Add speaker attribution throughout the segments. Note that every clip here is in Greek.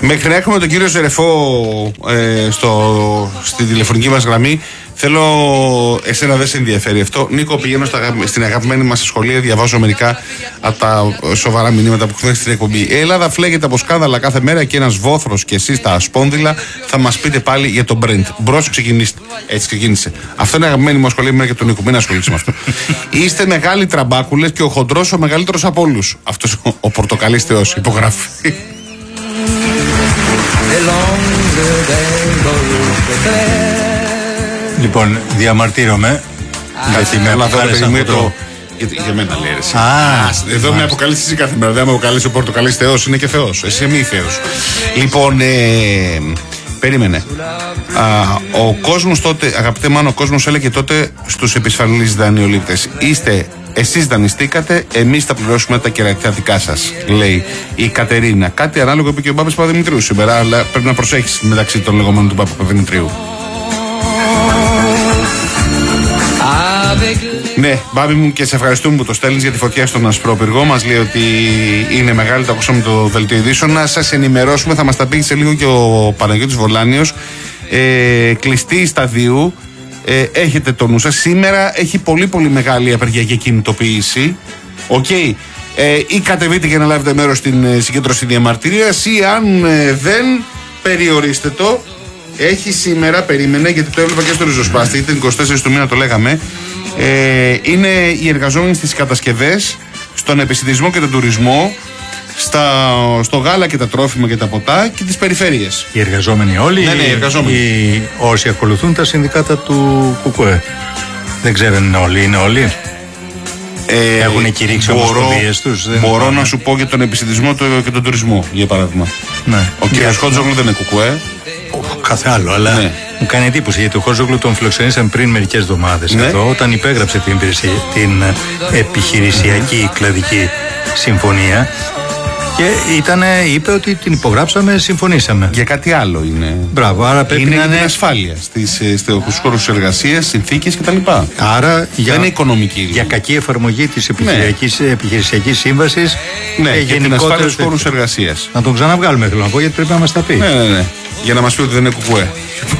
Speaker 1: Μέχρι να έχουμε τον κύριο Ζερεφό στην τηλεφωνική μας γραμμή, θέλω, εσένα δεν σε ενδιαφέρει αυτό. Νίκο, πηγαίνω στην αγαπημένη μας σχολεία, διαβάζω μερικά από τα σοβαρά μηνύματα που έχουν στην εκπομπή. Η Ελλάδα φλέγεται από σκάνδαλα κάθε μέρα και ένας βόθρος και εσείς τα σπόνδυλα θα μας πείτε πάλι για τον Brent. Μπρος, ξεκινήστε. Έτσι ξεκίνησε. Αυτό είναι αγαπημένη μου σχολεία, και τον Νίκο. Μην ασχολείσαι με αυτό. Είστε μεγάλοι τραμπάκουλες και ο χοντρός ο μεγαλύτερος από όλους. Αυτός ο πορτοκαλής θεός υπογράφει.
Speaker 2: Λοιπόν, διαμαρτύρομαι γιατί με αποκάλεσαν χοντρό.
Speaker 1: Για μένα λέει εσύ. Εδώ με αποκαλείς εσύ κάθε μέρα. Δεν με αποκαλείς ο πορτοκαλής θεός, είναι και θεός. Εσύ μη θεός. Λοιπόν, περίμενε. Ο κόσμος τότε, αγαπητέ Μάνο, ο κόσμος έλεγε τότε στους επισφαλείς δανειολήπτες: εσείς δανειστήκατε, εμείς θα πληρώσουμε τα κερατικά δικά σας, λέει η Κατερίνα. Κάτι ανάλογο είπε και ο Μπάμπης Παπαδημητρίου σήμερα, αλλά πρέπει να προσέχεις μεταξύ των λεγόμενων του Μπάμπη Παπαδημητρίου. Ναι, Μπάμπη μου, και σε ευχαριστούμε που το στέλνεις για τη φωτιά στον Ασπρόπυργο. Μας λέει ότι είναι μεγάλη, το ακούσαμε το δελτίο ειδήσεων. Να σας ενημερώσουμε, θα μας τα πει σε λίγο και ο Παναγιώτης Βολάνιος. Κλειστή σταδίου. Έχετε το νου σας. Σήμερα έχει πολύ πολύ μεγάλη απεργιακή κινητοποίηση. Ή κατεβείτε και να λάβετε μέρος στην συγκέντρωση διαμαρτυρίας, ή αν δεν, περιορίστε το. Έχει σήμερα, περίμενε, γιατί το έβλεπα και στο ριζοσπάστη, την 24 του μήνα το λέγαμε. Είναι οι εργαζόμενοι στις κατασκευές, στον επισιτισμό και τον τουρισμό, στο γάλα και τα τρόφιμα και τα ποτά και τις περιφέρειες.
Speaker 2: Οι εργαζόμενοι όλοι?
Speaker 1: Ναι, οι εργαζόμενοι.
Speaker 2: Όσοι ακολουθούν τα συνδικάτα του ΚΚΕ. Δεν ξέρω αν είναι όλοι. Είναι όλοι. Έχουν κηρύξει ομοσπονδίες τους?
Speaker 1: Μπορώ να σου πω για τον επισιτισμό και τον τουρισμό, για παράδειγμα.
Speaker 2: Ναι.
Speaker 1: Ο κ. Χότζογλου δεν είναι ΚΚΕ.
Speaker 2: Κάθε άλλο, αλλά ναι. Μου κάνει εντύπωση γιατί ο Χότζογλου τον φιλοξενήσαν πριν μερικές εβδομάδες εδώ, όταν υπέγραψε την επιχειρησιακή κλαδική συμφωνία. Και είπε ότι την υπογράψαμε, συμφωνήσαμε.
Speaker 1: Για κάτι άλλο είναι.
Speaker 2: Μπράβο, άρα πρέπει
Speaker 1: είναι
Speaker 2: να είναι.
Speaker 1: Είναι ασφάλεια στους χώρους εργασίας, συνθήκες κτλ.
Speaker 2: Άρα
Speaker 1: δεν είναι οικονομική.
Speaker 2: Για κακή εφαρμογή της επιχειρησιακής σύμβασης.
Speaker 1: Ναι, για την ασφάλεια στους χώρους εργασίας.
Speaker 2: Να τον ξαναβγάλουμε, θέλω να πω, γιατί πρέπει να μας τα πει.
Speaker 1: Ναι. Για να μας πει ότι δεν είναι ΚΚΕ.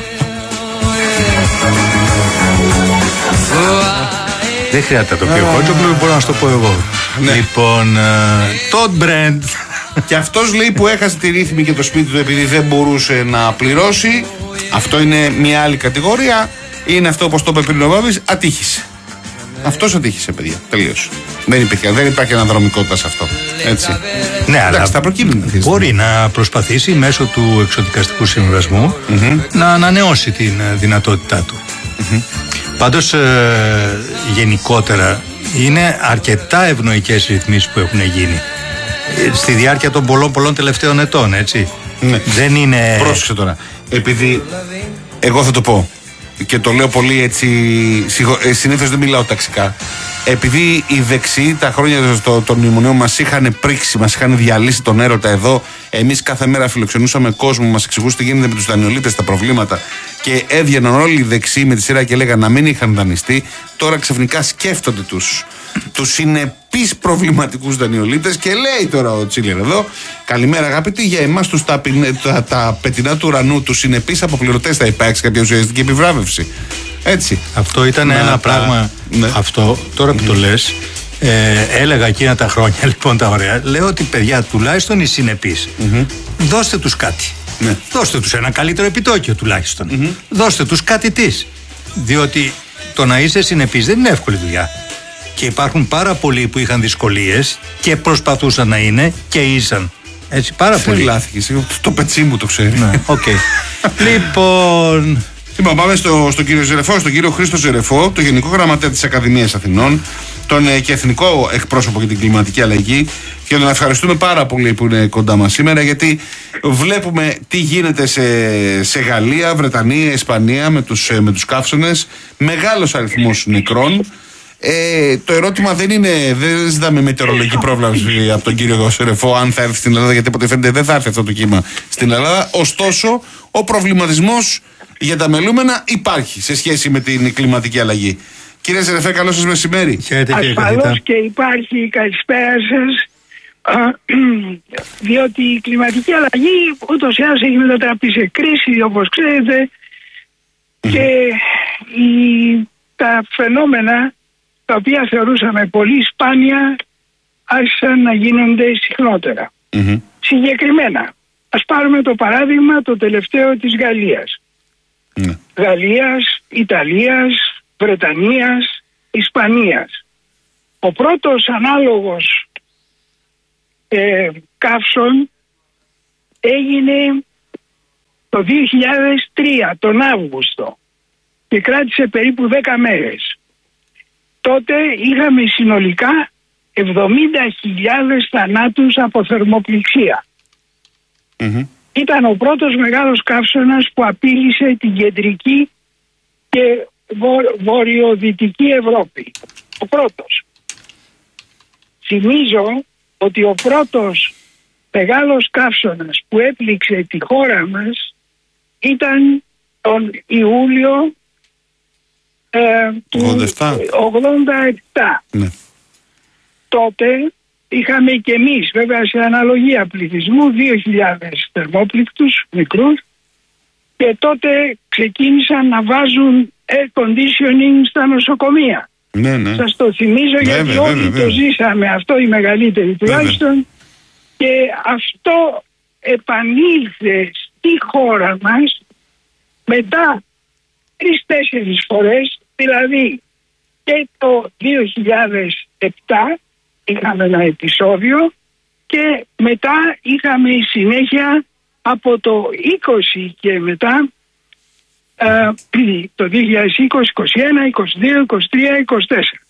Speaker 2: Δεν χρειάζεται να το πει ο Χότζογλου, μπορώ να σου το πω εγώ.
Speaker 1: Ναι.
Speaker 2: Λοιπόν, τον Brent.
Speaker 1: Και αυτός λέει που έχασε τη ρύθμη και το σπίτι του επειδή δεν μπορούσε να πληρώσει. Αυτό είναι μια άλλη κατηγορία. Είναι αυτό, όπως το είπε πριν ο Μπάμπης, ατύχησε. Αυτός ατύχησε, παιδιά. Τελείωσε. Δεν υπάρχει αναδρομικότητα σε αυτό. Έτσι.
Speaker 2: Ναι, αλλά
Speaker 1: θα προκύμουν.
Speaker 2: Μπορεί να προσπαθήσει μέσω του εξοδικαστικού συμβιβασμού να ανανεώσει την δυνατότητά του. Πάντως γενικότερα είναι αρκετά ευνοϊκές ρυθμίσεις που έχουν γίνει στη διάρκεια των πολλών τελευταίων ετών, έτσι.
Speaker 1: Ναι.
Speaker 2: Δεν είναι.
Speaker 1: Πρόσεξε τώρα. Επειδή εγώ θα το πω και το λέω πολύ έτσι, συνήθως δεν μιλάω ταξικά. Επειδή οι δεξιοί τα χρόνια των μνημονίων μας είχαν πρίξει, μας είχαν διαλύσει τον έρωτα εδώ, εμείς κάθε μέρα φιλοξενούσαμε κόσμο, μας εξηγούσε τι γίνεται με τους δανειολήπτες, τα προβλήματα, και έβγαιναν όλοι οι δεξιοί με τη σειρά και λέγανε να μην είχαν δανειστεί. Τώρα ξαφνικά σκέφτονται τους συνεπείς προβληματικούς δανειολήπτες και λέει τώρα ο Τσίλερ εδώ: καλημέρα αγαπητοί, για εμάς τα πετεινά του ουρανού, τους συνεπείς αποπληρωτές, θα υπάρξει κάποια ουσιαστική επιβράβευση. Έτσι.
Speaker 2: Αυτό ήταν ένα πράγμα. Ναι. Αυτό τώρα που το λες, έλεγα εκείνα τα χρόνια, λοιπόν, τα ωραία. Λέω ότι παιδιά, τουλάχιστον οι συνεπείς, δώστε τους κάτι.
Speaker 1: Ναι.
Speaker 2: Δώστε τους ένα καλύτερο επιτόκιο τουλάχιστον. Δώστε τους κάτι της. Διότι το να είσαι συνεπής δεν είναι εύκολη δουλειά. Και υπάρχουν πάρα πολλοί που είχαν δυσκολίες και προσπαθούσαν να είναι και ήσαν. Έτσι, πάρα πολύ.
Speaker 1: Λάθηκες, το πετσί μου το ξέρει.
Speaker 2: Ναι, Λοιπόν,
Speaker 1: πάμε στον κύριο Ζερεφό, στον κύριο Χρήστο Ζερεφό, το Γενικό Γραμματέα της Ακαδημίας Αθηνών, τον και εθνικό εκπρόσωπο για την κλιματική αλλαγή, και τον ευχαριστούμε πάρα πολύ που είναι κοντά μας σήμερα, γιατί βλέπουμε τι γίνεται σε Γαλλία, Βρετανία, Ισπανία με τους καύσονες, μεγάλος αριθμός νεκρών. Το ερώτημα δεν ζητάμε μετεωρολογική πρόβλεψη από τον κύριο Ζερεφό αν θα έρθει στην Ελλάδα, γιατί από ό,τι φαίνεται δεν θα έρθει αυτό το κύμα στην Ελλάδα. Ωστόσο, ο προβληματισμός για τα μελούμενα υπάρχει σε σχέση με την κλιματική αλλαγή. Κύριε Ζερεφέ, καλό σας μεσημέρι.
Speaker 3: Ασφαλώς και υπάρχει. Καλησπέρα σας. διότι η κλιματική αλλαγή ούτως ή άλλως έχει μετατραπεί σε κρίση, όπως ξέρετε, και τα φαινόμενα τα οποία θεωρούσαμε πολύ σπάνια άρχισαν να γίνονται συχνότερα. Συγκεκριμένα, ας πάρουμε το παράδειγμα το τελευταίο της Γαλλίας. Γαλλίας, Ιταλίας, Βρετανίας, Ισπανίας. Ο πρώτος ανάλογος καύσων έγινε το 2003, τον Αύγουστο, και κράτησε περίπου 10 μέρες. Τότε είχαμε συνολικά 70.000 θανάτους από θερμοπληξία. Ήταν ο πρώτος μεγάλος καύσωνας που απείλησε την κεντρική και βορειοδυτική Ευρώπη. Ο πρώτος. Θυμίζω ότι ο πρώτος μεγάλος καύσωνας που έπληξε τη χώρα μας ήταν τον Ιούλιο του 87.
Speaker 1: Ναι.
Speaker 3: Τότε είχαμε και εμείς, βέβαια σε αναλογία πληθυσμού, 2.000 θερμόπληκτους μικρούς, και τότε ξεκίνησαν να βάζουν air conditioning στα νοσοκομεία.
Speaker 1: Ναι.
Speaker 3: Σας το θυμίζω, γιατί όλοι το ζήσαμε αυτό, οι μεγαλύτεροι τουλάχιστον, και αυτό επανήλθε στη χώρα μας μετά 3-4 φορές, δηλαδή και το 2007 είχαμε ένα επεισόδιο και μετά είχαμε συνέχεια από το 20 και μετά το 2020, 21, 22, 23, 24.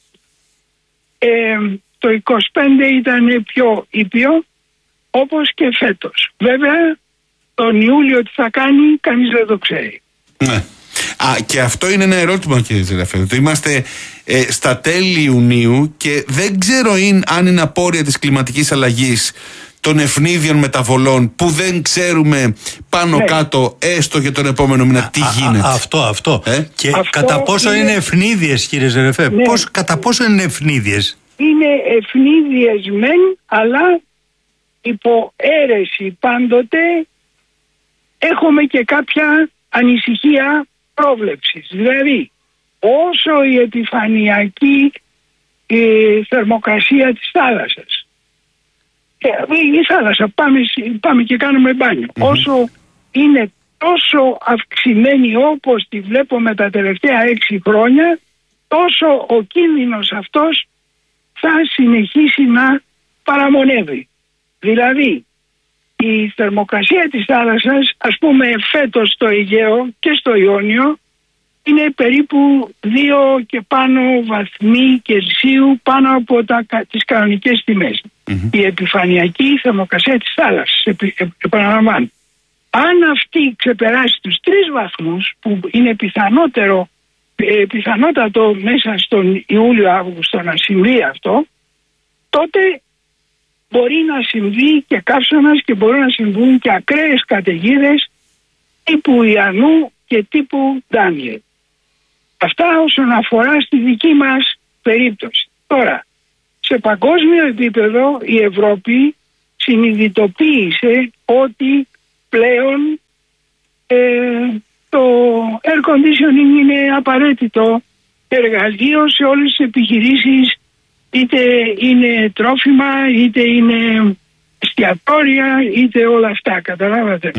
Speaker 3: Το 25 ήταν πιο ήπιο, όπως και φέτος. Βέβαια, τον Ιούλιο τι θα κάνει, κανείς δεν το ξέρει.
Speaker 1: Ναι. Και αυτό είναι ένα ερώτημα, κύριε Τζεραφέλη. Είμαστε στα τέλη Ιουνίου και δεν ξέρω αν είναι απόρρια της κλιματικής αλλαγής, των ευνίδιων μεταβολών, που δεν ξέρουμε πάνω κάτω έστω για τον επόμενο μήνα τι γίνεται.
Speaker 2: Αυτό. Και
Speaker 3: αυτό
Speaker 2: κατά πόσο είναι ευνίδιες, κύριε Ζερεφέ, κατά πόσο είναι ευνίδιες?
Speaker 3: Είναι ευνίδιες μεν, αλλά υπό αίρεση πάντοτε έχουμε και κάποια ανησυχία πρόβλεψης. Δηλαδή, όσο η επιφανειακή θερμοκρασία της θάλασσας, η θάλασσα, πάμε και κάνουμε μπάνιο, όσο είναι τόσο αυξημένη όπως τη βλέπουμε τα τελευταία 6 χρόνια, τόσο ο κίνδυνος αυτός θα συνεχίσει να παραμονεύει. Δηλαδή, η θερμοκρασία της θάλασσας, ας πούμε φέτος στο Αιγαίο και στο Ιόνιο, είναι περίπου 2 και πάνω βαθμοί Κελσίου πάνω από τις κανονικές τιμές. Η επιφανειακή θερμοκρασία της θάλασσας, επαναλαμβάνω. Αν αυτή ξεπεράσει τους 3 βαθμούς, που είναι πιθανότατο μέσα στον Ιούλιο-Αύγουστο να συμβεί αυτό, τότε μπορεί να συμβεί και καύσωνας και μπορεί να συμβούν και ακραίες καταιγίδες τύπου Ιαννού και τύπου Ντάνιελ. Αυτά όσον αφορά στη δική μας περίπτωση. Τώρα, σε παγκόσμιο επίπεδο η Ευρώπη συνειδητοποίησε ότι πλέον το air conditioning είναι απαραίτητο εργαλείο σε όλες τις επιχειρήσεις, είτε είναι τρόφιμα, είτε είναι εστιατόρια, είτε όλα αυτά, καταλάβατε.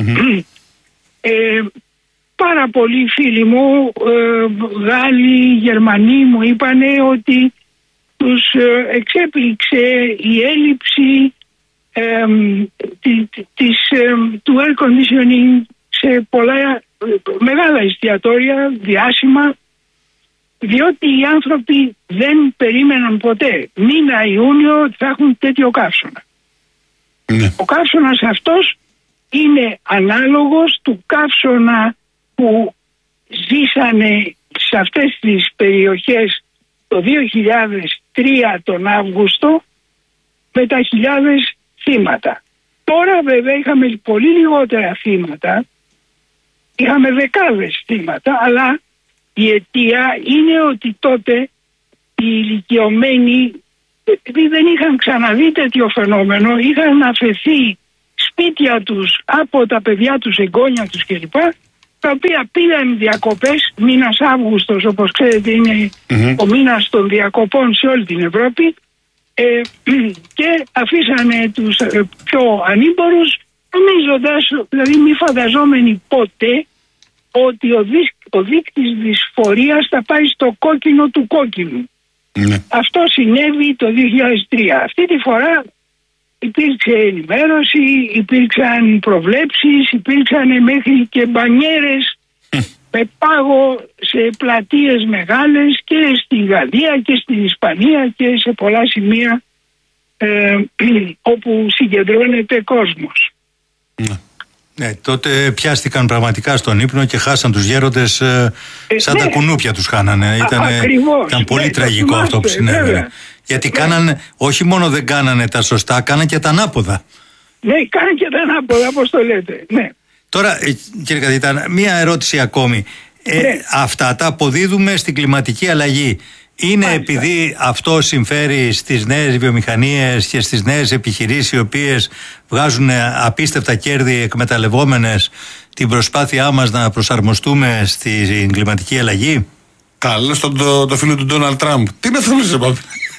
Speaker 3: Πάρα πολλοί φίλοι μου, Γάλλοι, Γερμανοί, μου είπανε ότι τους εξέπληξε η έλλειψη του air conditioning σε πολλά μεγάλα εστιατόρια, διάσημα, διότι οι άνθρωποι δεν περίμεναν ποτέ μήνα Ιούνιο ότι θα έχουν τέτοιο καύσωνα. Ο καύσωνας αυτός είναι ανάλογος του καύσωνα που ζήσανε σε αυτές τις περιοχές το 2003 τον Αύγουστο με τα χιλιάδες θύματα. Τώρα βέβαια είχαμε πολύ λιγότερα θύματα, είχαμε δεκάδες θύματα, αλλά η αιτία είναι ότι τότε οι ηλικιωμένοι επειδή δεν είχαν ξαναδεί τέτοιο φαινόμενο, είχαν αφαιθεί σπίτια τους από τα παιδιά τους, εγγόνια τους κλπ, τα οποία πήγαν διακοπές, μήνας Αύγουστος όπως ξέρετε είναι ο μήνας των διακοπών σε όλη την Ευρώπη, και αφήσανε τους πιο ανήμπορους, νομίζοντας, δηλαδή μη φανταζόμενοι ποτέ ότι ο δείκτης δυσφορίας θα πάει στο κόκκινο του κόκκινου. Αυτό συνέβη το 2003. Αυτή τη φορά υπήρξε ενημέρωση, υπήρξαν προβλέψεις, υπήρξαν μέχρι και μπανιέρες με πάγο σε πλατείες μεγάλες και στη Γαλλία και στην Ισπανία και σε πολλά σημεία όπου συγκεντρώνεται κόσμος.
Speaker 2: Ναι, τότε πιάστηκαν πραγματικά στον ύπνο και χάσαν τους γέροντες σαν τα κουνούπια τους χάνανε. Ήταν πολύ τραγικό αυτό που συνέβαινε. Γιατί κάνανε, όχι μόνο δεν κάνανε τα σωστά, κάνανε και τα ανάποδα.
Speaker 3: Ναι, κάνανε και τα ανάποδα, όπως το λέτε. Ναι.
Speaker 2: Τώρα, κύριε καθηγητά, μία ερώτηση ακόμη. Αυτά τα αποδίδουμε στην κλιματική αλλαγή. Είναι επειδή αυτό συμφέρει στις νέες βιομηχανίες και στις νέες επιχειρήσεις οι οποίες βγάζουν απίστευτα κέρδη εκμεταλλευόμενες την προσπάθειά μας να προσαρμοστούμε στην κλιματική αλλαγή?
Speaker 1: Καλό στον το φίλο του Ντόναλντ Τραμπ. Τι να θέλεις, Παπ?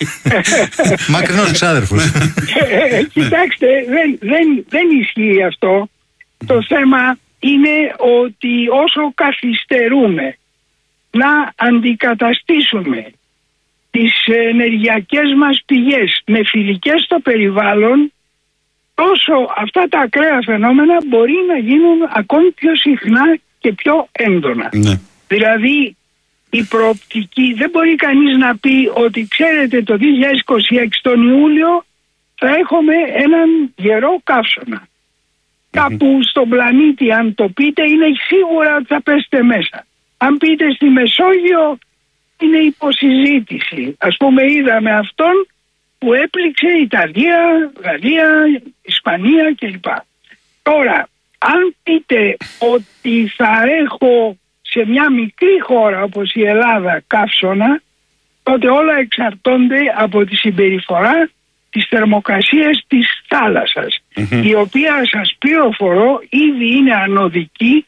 Speaker 2: Μακρινός ξάδερφος.
Speaker 3: Κοιτάξτε, δεν ισχύει αυτό. Το θέμα είναι ότι όσο καθυστερούμε να αντικαταστήσουμε τις ενεργειακές μας πηγές με φιλικές στο περιβάλλον, τόσο αυτά τα ακραία φαινόμενα μπορεί να γίνουν ακόμη πιο συχνά και πιο έντονα. Ναι. Δηλαδή η προοπτική, δεν μπορεί κανείς να πει ότι ξέρετε το 2026 τον Ιούλιο θα έχουμε έναν γερό καύσωνα. Κάπου στον πλανήτη, αν το πείτε, είναι σίγουρα ότι θα πέσετε μέσα. Αν πείτε στη Μεσόγειο, είναι υποσυζήτηση. Ας πούμε, είδαμε αυτόν που έπληξε Ιταλία, Γαλλία, Ισπανία κλπ. Τώρα, αν πείτε ότι θα έχω σε μια μικρή χώρα όπως η Ελλάδα καύσωνα, τότε όλα εξαρτώνται από τη συμπεριφορά της θερμοκρασίας της θάλασσας, η οποία, σας πληροφορώ, ήδη είναι ανωδική.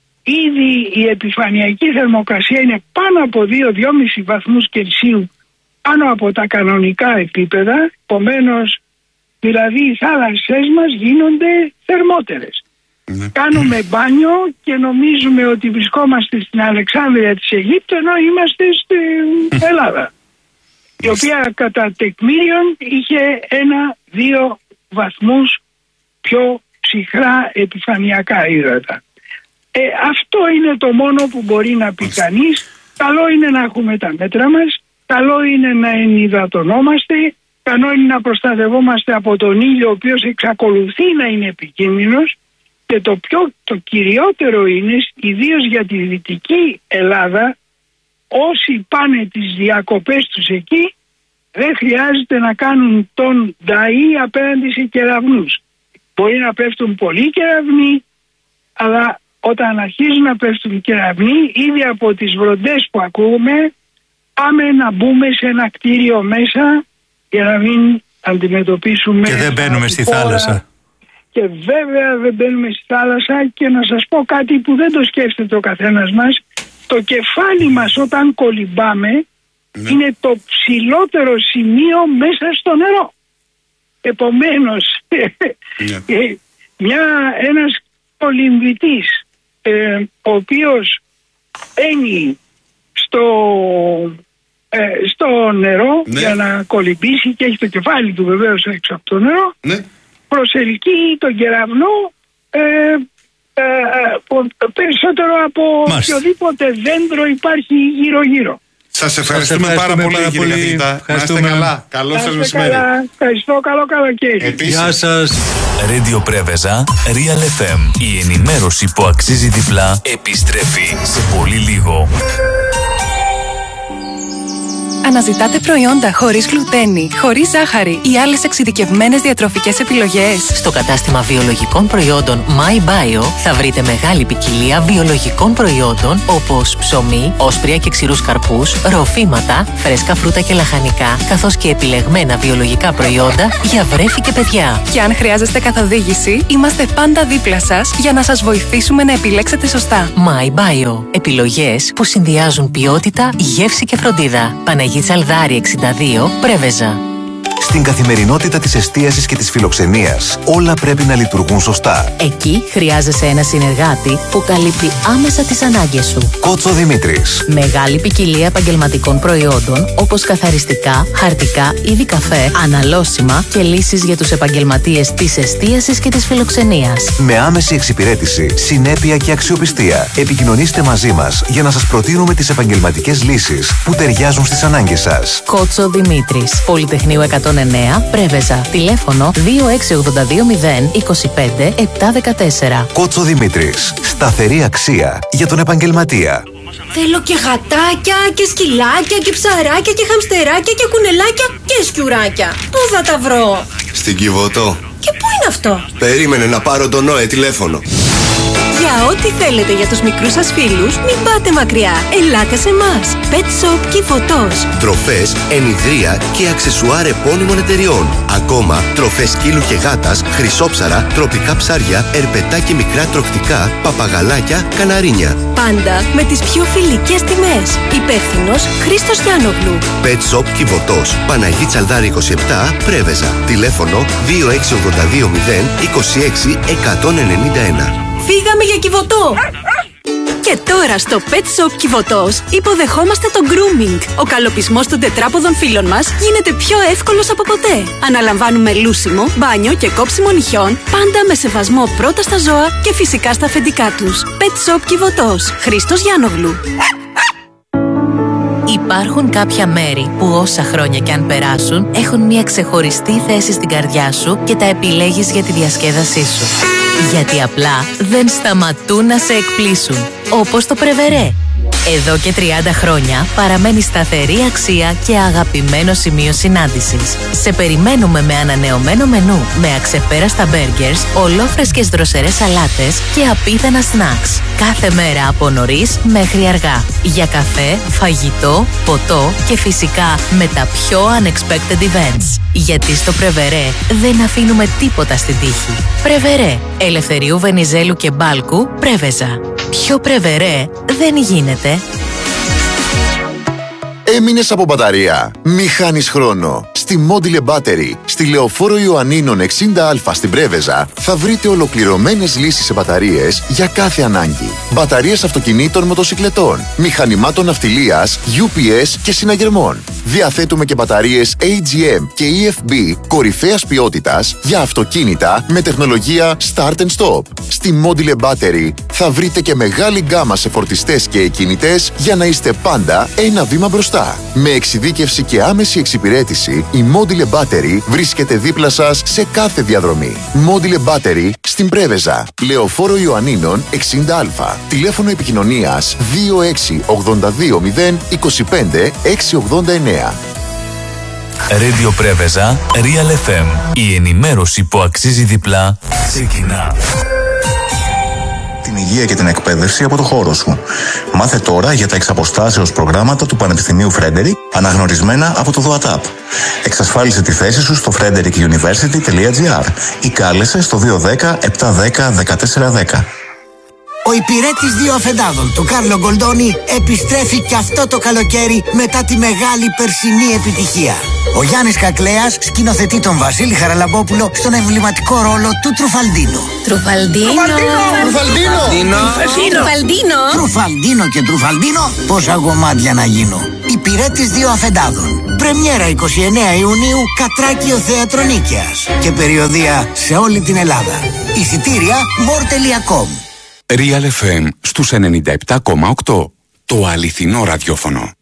Speaker 3: Ήδη η επιφανειακή θερμοκρασία είναι πάνω από 2-2,5 βαθμούς Κελσίου πάνω από τα κανονικά επίπεδα. Επομένως, δηλαδή οι θάλασσες μας γίνονται θερμότερες. Κάνουμε μπάνιο και νομίζουμε ότι βρισκόμαστε στην Αλεξάνδρεια της Αιγύπτου, ενώ είμαστε στην Ελλάδα, η οποία κατά τεκμήριον είχε 1-2 βαθμούς πιο ψυχρά επιφανειακά ύδατα. Αυτό είναι το μόνο που μπορεί να πει κανείς. Καλό είναι να έχουμε τα μέτρα μας, καλό είναι να ενυδατωνόμαστε, καλό είναι να προστατευόμαστε από τον ήλιο, ο οποίος εξακολουθεί να είναι επικίνδυνος, και το κυριότερο είναι, ιδίως για τη Δυτική Ελλάδα, όσοι πάνε τις διακοπές τους εκεί δεν χρειάζεται να κάνουν τον νταΐ απέναντι σε κεραυνούς. Μπορεί να πέφτουν πολλοί κεραυνοί, αλλά όταν αρχίζουν να πέφτουν κεραυνοί, ήδη από τις βροντές που ακούμε, πάμε να μπούμε σε ένα κτίριο μέσα για να μην αντιμετωπίσουμε...
Speaker 2: Και δεν μπαίνουμε στη θάλασσα.
Speaker 3: Και βέβαια δεν μπαίνουμε στη θάλασσα, και να σας πω κάτι που δεν το σκέφτεται ο καθένας μας. Το κεφάλι μας όταν κολυμπάμε είναι το ψηλότερο σημείο μέσα στο νερό. Επομένως, ένας κολυμβητής ο οποίος μπαίνει στο νερό για να κολυμπήσει και έχει το κεφάλι του βεβαίως έξω από το νερό, προσελκύει τον κεραυνό περισσότερο από οποιοδήποτε δέντρο υπάρχει γύρω-γύρω.
Speaker 1: Σας ευχαριστούμε πάρα πολύ, κύριε καθηγητά. Να είστε καλά. Καλό σας μεσημέρι.
Speaker 3: Ευχαριστώ, καλό καλοκαίρι.
Speaker 2: Γεια σας.
Speaker 4: Radio Πρέβεζα, Real FM. Η ενημέρωση που αξίζει διπλά επιστρέφει σε πολύ λίγο.
Speaker 5: Αναζητάτε προϊόντα χωρίς γλουτένη, χωρίς ζάχαρη ή άλλες εξειδικευμένες διατροφικές επιλογές?
Speaker 6: Στο κατάστημα βιολογικών προϊόντων My Bio θα βρείτε μεγάλη ποικιλία βιολογικών προϊόντων όπως ψωμί, όσπρια και ξηρούς καρπούς, ροφήματα, φρέσκα φρούτα και λαχανικά, καθώς και επιλεγμένα βιολογικά προϊόντα για βρέφη και παιδιά.
Speaker 5: Και αν χρειάζεστε καθοδήγηση, είμαστε πάντα δίπλα σας για να σας βοηθήσουμε να επιλέξετε σωστά.
Speaker 6: My Bio. Επιλογές που συνδυάζουν ποιότητα, γεύση και φροντίδα. Παναγή Τσαλδάρη 62, Πρέβεζα.
Speaker 7: Στην καθημερινότητα της εστίασης και της φιλοξενίας, όλα πρέπει να λειτουργούν σωστά.
Speaker 6: Εκεί χρειάζεσαι ένα συνεργάτη που καλύπτει άμεσα τις ανάγκες σου.
Speaker 7: Κότσο Δημήτρης.
Speaker 6: Μεγάλη ποικιλία επαγγελματικών προϊόντων όπως καθαριστικά, χαρτικά, είδη καφέ, αναλώσιμα και λύσεις για τους επαγγελματίες της εστίασης και της φιλοξενίας.
Speaker 7: Με άμεση εξυπηρέτηση, συνέπεια και αξιοπιστία. Επικοινωνήστε μαζί μας για να σας προτείνουμε τις επαγγελματικές λύσεις που ταιριάζουν στις ανάγκες σας.
Speaker 6: Κότσο Δημήτρης. Πολυτεχνείου 109, Πρέβεζα. Τηλέφωνο 2682 025 714.
Speaker 7: Κότσο Δημήτρης. Σταθερή αξία για τον επαγγελματία.
Speaker 8: Θέλω και γατάκια και σκυλάκια και ψαράκια και χαμστεράκια και κουνελάκια και σκιουράκια. Πού θα τα βρω?
Speaker 9: Στην Κιβωτό.
Speaker 8: Και πού είναι αυτό?
Speaker 9: Περίμενε να πάρω τον Νόε τηλέφωνο.
Speaker 8: Για ό,τι θέλετε για τους μικρούς σας φίλους, μην πάτε μακριά. Ελάτε σε εμάς. Pet Shop Κιβωτός.
Speaker 9: Τροφές, ενιδρία και αξεσουάρ επώνυμων εταιριών. Ακόμα τροφές σκύλου και γάτας, χρυσόψαρα, τροπικά ψάρια, ερπετά και μικρά τρωκτικά, παπαγαλάκια, καναρίνια.
Speaker 8: Πάντα με τις πιο φιλικές τιμές. Υπεύθυνος Χρήστος Γιάννογλου.
Speaker 9: Pet Shop Κιβωτός. Παναγή Τσαλδάρη 27, Πρέβεζα. Τηλέφωνο 2682 026 191.
Speaker 8: Φύγαμε για Κιβωτό! Και τώρα στο Pet Shop Κιβωτός υποδεχόμαστε το grooming. Ο καλοπισμός των τετράποδων φύλων μας γίνεται πιο εύκολος από ποτέ. Αναλαμβάνουμε λούσιμο, μπάνιο και κόψιμο νυχιών, πάντα με σεβασμό πρώτα στα ζώα και φυσικά στα αφεντικά τους. Pet Shop Κιβωτός. Χρήστος Γιάννογλου.
Speaker 6: Υπάρχουν κάποια μέρη που όσα χρόνια κι αν περάσουν έχουν μια ξεχωριστή θέση στην καρδιά σου και τα επιλέγεις για τη διασκέδασή σου. Γιατί απλά δεν σταματούν να σε εκπλήσουν, όπως το Πρεβερέ. Εδώ και 30 χρόνια παραμένει σταθερή αξία και αγαπημένο σημείο συνάντησης. Σε περιμένουμε με ανανεωμένο μενού, με αξεπέραστα μπέργκερς, ολόφρεσκες δροσερές σαλάτες και απίθανα σνακς. Κάθε μέρα από νωρίς μέχρι αργά. Για καφέ, φαγητό, ποτό και φυσικά με τα πιο unexpected events. Γιατί στο Πρεβερέ δεν αφήνουμε τίποτα στην τύχη. Πρεβερέ, Ελευθερίου Βενιζέλου και Μπάλκου, Πρέβεζα. Πιο Πρεβερέ δεν γίνεται.
Speaker 10: Έμεινες από μπαταρία? Μη χάνεις χρόνο. Στη Module Battery, στη Λεωφόρο Ιωαννίνων 60Α στην Πρέβεζα, θα βρείτε ολοκληρωμένες λύσεις σε μπαταρίες για κάθε ανάγκη. Μπαταρίες αυτοκινήτων, μοτοσικλετών, μηχανημάτων ναυτιλίας, UPS και συναγερμών. Διαθέτουμε και μπαταρίες AGM και EFB κορυφαίας ποιότητας για αυτοκίνητα με τεχνολογία Start and Stop. Στη Module Battery θα βρείτε και μεγάλη γκάμα σε φορτιστές και εκκινητές για να είστε πάντα ένα βήμα μπροστά. Με εξειδίκευση και άμεση εξυπηρέτηση, η Module Battery βρίσκεται δίπλα σας σε κάθε διαδρομή. Module Battery στην Πρέβεζα, Λεωφόρο Ιωαννίνων 60Α. Τηλέφωνο επικοινωνίας 2682 025 689.
Speaker 4: Radio Πρέβεζα, Real FM. Η ενημέρωση που αξίζει διπλά ξεκινά.
Speaker 11: Την υγεία και την εκπαίδευση από το χώρο σου. Μάθε τώρα για τα εξαποστάσεως προγράμματα του Πανεπιστημίου Φρέντερικ, αναγνωρισμένα από το ΔΟΑΤΑΠ. Εξασφάλισε τη θέση σου στο frederickuniversity.gr ή κάλεσε στο 210 710 1410.
Speaker 12: Ο υπηρέτης δύο αφεντάδων, το Κάρλο Γκολντόνι, επιστρέφει και αυτό το καλοκαίρι μετά τη μεγάλη περσινή επιτυχία. Ο Γιάννης Κακλέας σκηνοθετεί τον Βασίλη Χαραλαμπόπουλο στον εμβληματικό ρόλο του Τρουφαλντίνο. Τρουφαλντίνο και Τρουφαλντίνο, πόσα γομάτια να γίνω. Υπηρέτης δύο αφεντάδων. Πρεμιέρα 29 Ιουνίου, Κατράκιο Θέατρο Νίκαιας. Και περιοδεία σε όλη την Ελλάδα. Εισιτήρια more.com.
Speaker 13: Real FM στους 97,8. Το αληθινό ραδιόφωνο.